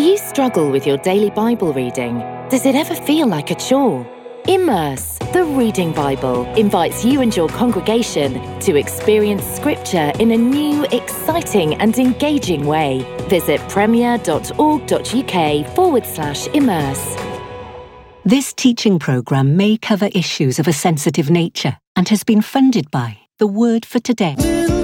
you struggle with your daily Bible reading? Does it ever feel like a chore? Immerse, the Reading Bible, invites you and your congregation to experience Scripture in a new, exciting and engaging way. Visit premier.org.uk/immerse. This teaching programme may cover issues of a sensitive nature and has been funded by The Word for Today.